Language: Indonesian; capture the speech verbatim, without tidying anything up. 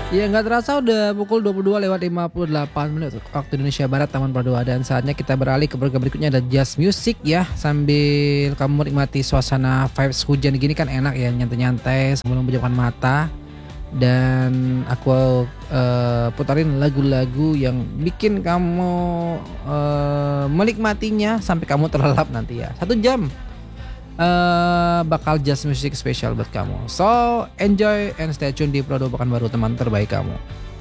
Ya nggak terasa udah pukul dua puluh dua lewat lima puluh delapan menit waktu Indonesia Barat Taman Padua, dan saatnya kita beralih ke program berikutnya ada Jazz Music ya. Sambil kamu menikmati suasana vibes hujan gini kan enak ya, nyantai-nyantai sebelum memejamkan mata. Dan aku eh, putarin lagu-lagu yang bikin kamu eh, menikmatinya sampai kamu terlelap nanti ya. Satu jam eh bakal Jazz Music spesial buat kamu. So enjoy and stay tune di Prodo Pekanbaru, teman terbaik kamu.